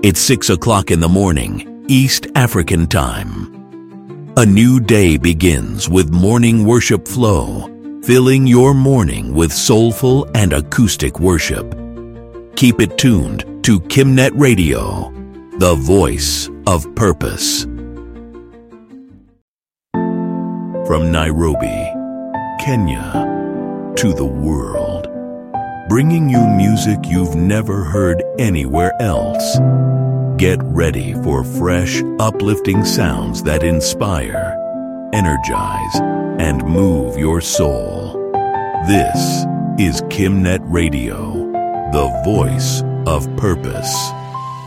It's 6 o'clock in the morning, East African time. A new day begins with morning worship flow, filling your morning with soulful and acoustic worship. Keep it tuned to Kimnet Radio, the voice of purpose. From Nairobi, Kenya, to the world, bringing you music you've never heard anywhere else. Get ready for fresh, uplifting sounds that inspire, energize, and move your soul. This is Kimnet Radio, the voice of purpose.